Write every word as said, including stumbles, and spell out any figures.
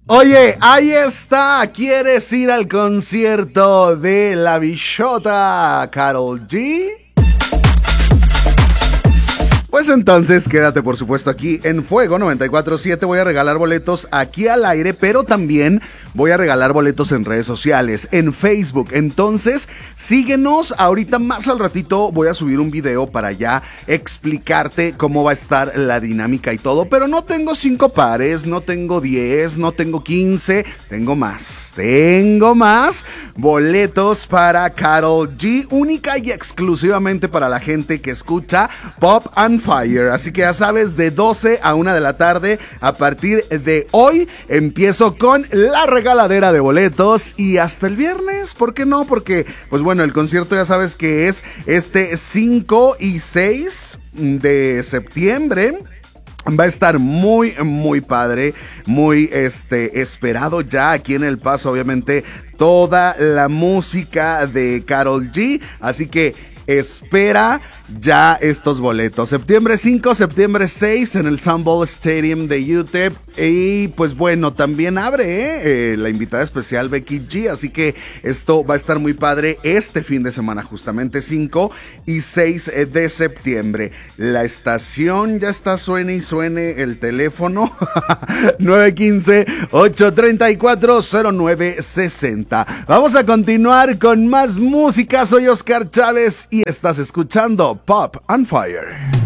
Oye, ahí está. ¿Quieres ir al concierto de la bichota Karol G? Pues entonces quédate por supuesto aquí en Fuego noventa y cuatro punto siete. Voy a regalar boletos aquí al aire, pero también voy a regalar boletos en redes sociales, en Facebook. Entonces síguenos. Ahorita más al ratito voy a subir un video para ya explicarte cómo va a estar la dinámica y todo. Pero no tengo cinco pares, no tengo diez, no tengo quince. Tengo más, tengo más boletos para Karol G, única y exclusivamente para la gente que escucha Pop and Fire. Así que ya sabes, de doce a una de la tarde, a partir de hoy, empiezo con la regaladera de boletos y hasta el viernes. ¿Por qué no? Porque, pues bueno, el concierto ya sabes que es este cinco y seis de septiembre. Va a estar muy, muy padre, muy este, esperado ya aquí en El Paso, obviamente, toda la música de Karol G. Así que espera ya estos boletos. Septiembre cinco, septiembre seis en el Sun Bowl Stadium de U T E P. Y pues bueno, también abre ¿eh? Eh, la invitada especial Becky G. Así que esto va a estar muy padre este fin de semana, justamente cinco y seis de septiembre. La estación ya está, suene y suene el teléfono nueve uno cinco, ocho tres cuatro, cero nueve seis cero. Vamos a continuar con más música. Soy Oscar Chávez y estás escuchando Pop and Fire.